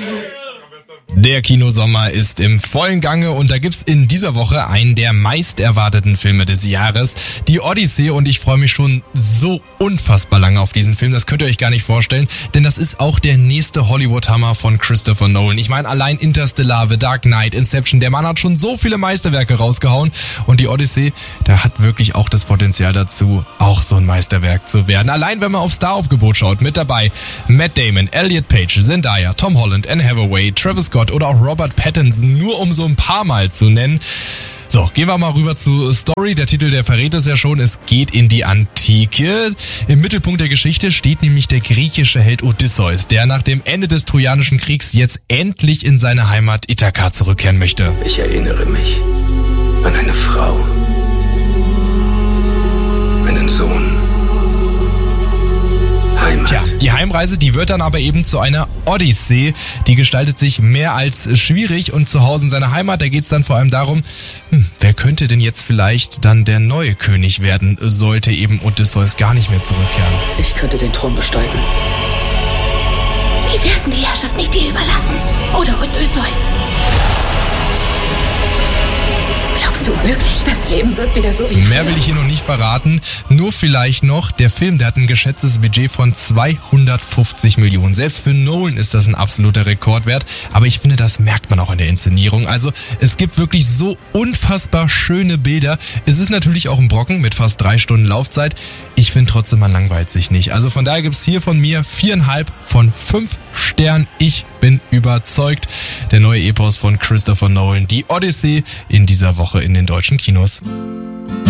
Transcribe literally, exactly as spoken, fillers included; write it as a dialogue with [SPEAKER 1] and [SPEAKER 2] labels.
[SPEAKER 1] Der Kinosommer ist im vollen Gange und da gibt's in dieser Woche einen der meist erwarteten Filme des Jahres, die Odyssee, und ich freue mich schon so unfassbar lange auf diesen Film, das könnt ihr euch gar nicht vorstellen, denn das ist auch der nächste Hollywood-Hammer von Christopher Nolan. Ich meine, allein Interstellar, The Dark Knight, Inception, der Mann hat schon so viele Meisterwerke rausgehauen und die Odyssee, der hat wirklich auch das Potenzial dazu, auch so ein Meisterwerk zu werden. Allein wenn man auf Star-Aufgebot schaut, mit dabei Matt Damon, Elliot Page, Zendaya, Tom Holland, Anne Hathaway, Travis Scott oder auch Robert Pattinson, nur um so ein paar Mal zu nennen. So, gehen wir mal rüber zu Story. Der Titel, der verrät es ja schon. Es geht in die Antike. Im Mittelpunkt der Geschichte steht nämlich der griechische Held Odysseus, der nach dem Ende des Trojanischen Kriegs jetzt endlich in seine Heimat Ithaka zurückkehren möchte.
[SPEAKER 2] Ich erinnere mich an eine Frau, einen Sohn. Heimat.
[SPEAKER 1] Tja, die Heimreise, die wird dann aber eben zu einer Odyssee. Die gestaltet sich mehr als schwierig und zu Hause in seiner Heimat, da geht's dann vor allem darum, hm, wer könnte denn jetzt vielleicht dann der neue König werden, sollte eben Odysseus gar nicht mehr zurückkehren.
[SPEAKER 2] Ich könnte den Thron besteigen.
[SPEAKER 3] Sie werden die Herrschaft nicht dir überlassen. Oder Odysseus. Glaubst du wirklich, das Leben wird wieder so wie früher?
[SPEAKER 1] Mehr will ich hier noch nicht verraten. Nur vielleicht noch, der Film, der hat ein geschätztes Budget von zweihundertfünfzig Millionen. Selbst für Nolan ist das ein absoluter Rekordwert. Aber ich finde, das merkt man auch in der Inszenierung. Also es gibt wirklich so unfassbar schöne Bilder. Es ist natürlich auch ein Brocken mit fast drei Stunden Laufzeit. Ich finde trotzdem, man langweilt sich nicht. Also von daher gibt's hier von mir viereinhalb von fünf Sternen. Ich bin überzeugt. Der neue Epos von Christopher Nolan, die Odyssee, in dieser Woche in den deutschen Kinos.